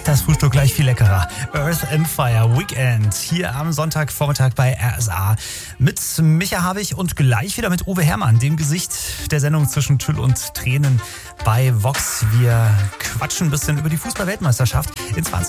schmeckt das Frühstück gleich viel leckerer. Earth and Fire Weekend hier am Sonntagvormittag bei RSA mit Micha Habich und gleich wieder mit Uwe Herrmann, dem Gesicht der Sendung zwischen Tüll und Tränen bei Vox. Wir quatschen ein bisschen über die Fußball-Weltmeisterschaft. In 20